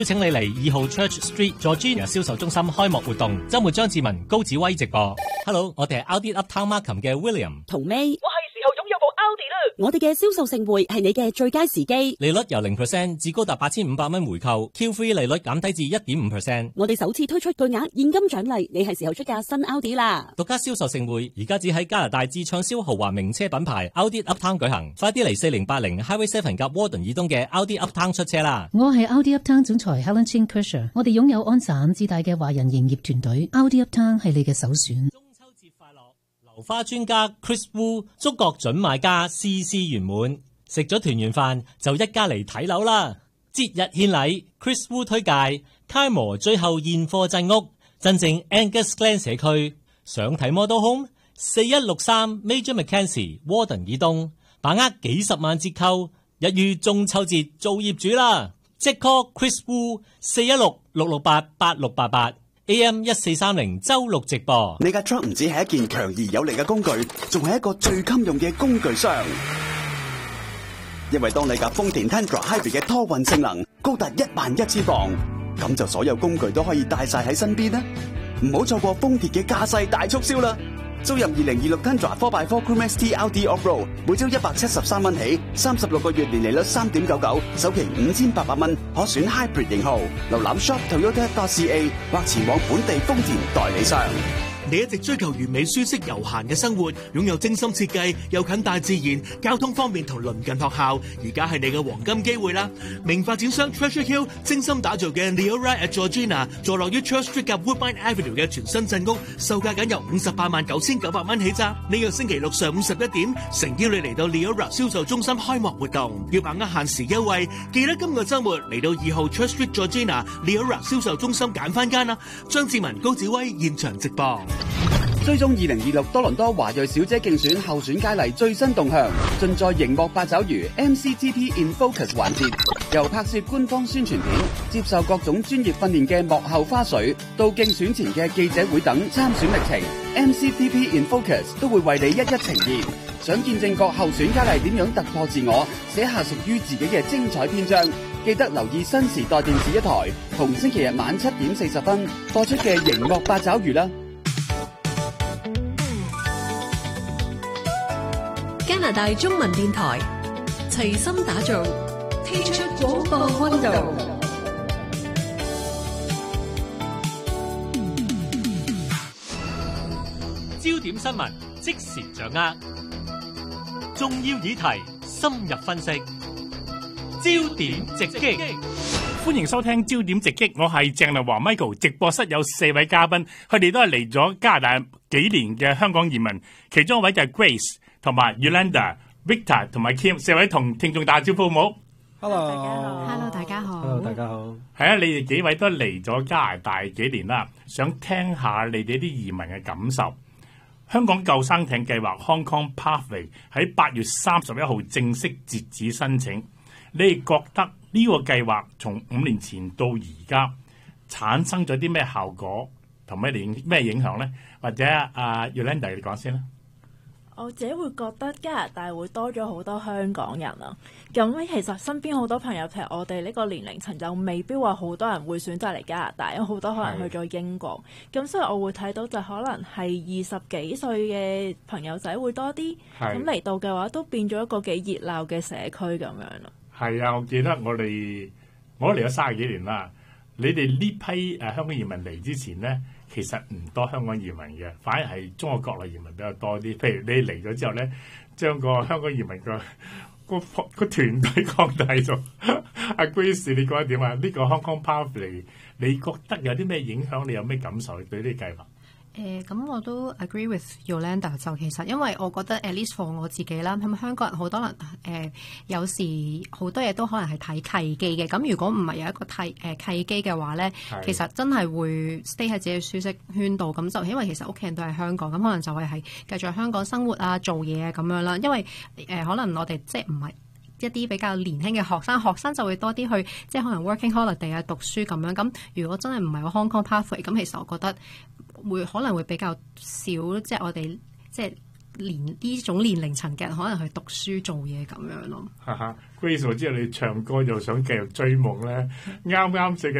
邀請你嚟2號 Church Street Georgina 銷售中心開幕活動，周末張志文、高子威直播。Hello， 我哋係 Audi Uptown Markham 嘅 William 同 May， 我係時候擁有部 Audi 啦！ 我哋嘅銷售盛會係你嘅最佳時機， 利率由 0% 至高達8500蚊回購 ，Q3 利率減低至 1.5%。 我哋首次推出巨額現金獎勵，你係時候出架新 Audi 啦！ 獨家銷售盛會而家只喺加拿大至暢銷豪華名車品牌 Audi Uptown 舉行，快啲嚟4080 Highway 7及 Warden 以東嘅 Audi Uptown 出車啦！ 我係 Audi Uptown 總裁 Helen Chin Kersher， 我哋擁有安省至大嘅華人營業團隊 ，Audi Uptown 係你嘅首選。 中秋節快樂！流花專家 Chris Wu 祝各準買家事事圓滿，食咗團圓飯就一家嚟睇樓啦！節日獻禮 ，Chris Wu 推介 Kaimor 最後現貨鎮屋，真正 Angus Glen 社區，想睇 Model Home 4163 Major Mackenzie Warden 以東，把握幾十萬折扣，一於中秋節做業主啦！即 call Chris Wu 416-668-8688 AM 1430周六直播。 你架 truck 唔止係一件強而有力嘅工具，仲係一個最襟用嘅工具箱。因為當你架豐田 Tundra Hybrid 嘅拖運性能高達11000磅，咁就所有工具都可以帶晒喺身邊啦。唔好錯過豐田嘅駕駛大促銷啦！租任2026 Tundra 4x4 Crew Max T LT Off-Road， 每周173蚊起，36個月年利率 3.99%， 首期5800蚊，可選 Hybrid 型號。瀏覽 shop.toyota.ca 或前往本地豐田代理商。 你一直追求完美、舒適、悠閒嘅生活，擁有精心設計又近大自然、交通方便同鄰近學校，而家係你嘅黃金機會啦！名發展商 Treasure Hill 精心打造嘅 Leora at Georgina， 坐落於 Church Street 及 Woodbine Avenue 嘅全新鎮屋，售價僅由589900蚊起咋！呢個星期六上午11點，誠邀你嚟到 Leora 銷售中心開幕活動，要把握限時優惠，記得今個週末嚟到2號 Church Street Georgina Leora 銷售中心揀翻間啦！張志文、高子威現場直播。 追蹤2026多倫多華裔小姐競選候選佳麗最新動向，盡在熒幕八爪魚 MCTP in Focus 環節，由拍攝官方宣傳片、接受各種專業訓練嘅幕後花絮，到競選前嘅記者會等參選歷程 ，MCTP in Focus 都會為你一一呈現。想見證各候選佳麗點樣突破自我，寫下屬於自己嘅精彩篇章，記得留意新時代電視一台，同星期日晚7點40分播出嘅熒幕八爪魚啦。 加拿大中文電台齊心打造，聽出廣播溫度。 焦點新聞即時掌握，重要議題深入分析，焦點直擊。 歡迎收聽焦點直擊，我係鄭麗華 Michael。直播室有4位嘉賓，佢哋都係嚟咗加拿大幾年嘅香港移民，其中一位就係 Grace 同埋 Yolanda、Victor 同埋 Kim 4位同聽眾打招呼好冇 ？Hello，大家好。 Hello， 大家好。係啊，你哋幾位都嚟咗加拿大幾年啦，想聽下你哋啲移民嘅感受。香港救生艇計劃 Hong Kong Pathway 喺8月31號正式截止申請，你哋覺得呢個計劃從5年前到而家產生咗啲咩效果同咩影響咧？或者Yolanda 你講先啦。 我自己會覺得加拿大會多咗好多香港人啊！咁其實身邊好多朋友，其實我哋呢個年齡層就未必話好多人會選擇嚟加拿大，因為好多可能去咗英國。咁所以我會睇到就可能係20幾歲嘅朋友仔會多啲。咁嚟到嘅話，都變咗一個幾熱鬧嘅社區咁樣咯。係啊， 我記得我都嚟咗30幾年啦。你哋呢批香港移民嚟之前咧，其實唔多香港移民嘅，反而係中國國內移民比較多啲。譬如你嚟咗之後咧，將個香港移民個團隊擴大咗。阿 Grace， 你覺得點啊？呢個 Hong Kong Pathway， 你覺得有啲咩影響？你有咩感受對呢啲計劃？ 咁我都 agree with Yolanda， 就其實因為我覺得 at least for 我自己啦，咁香港人好多人有時好多嘢都可能係睇契機嘅。咁如果唔係有一個契機嘅話咧，其實真係會 stay 喺自己嘅舒適圈度。咁就因為其實屋企人都係香港，咁可能就係繼續喺香港生活啊、做嘢啊咁樣啦。因為可能我哋即係唔係一啲比較年輕嘅學生就會多啲去即係可能 working holiday 啊、讀書咁樣。咁如果真係唔係個 Hong Kong Pathway，咁其實我覺得可能會比較少，即係我哋即係呢種年齡層嘅人可能去讀書做嘢咁樣咯。 哈哈，Grace 我知道你唱歌又想繼續追夢咧，啱啱